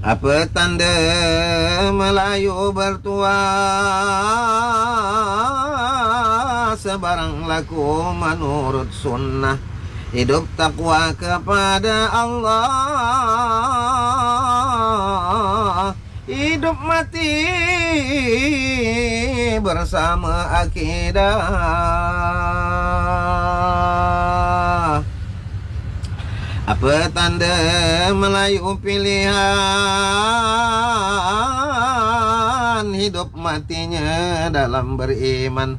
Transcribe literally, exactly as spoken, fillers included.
Apa tanda Melayu bertua? Sebarang laku menurut sunnah, hidup takwa kepada Allah, hidup mati bersama akidah. Apa tanda Melayu pilihan, hidup matinya dalam beriman.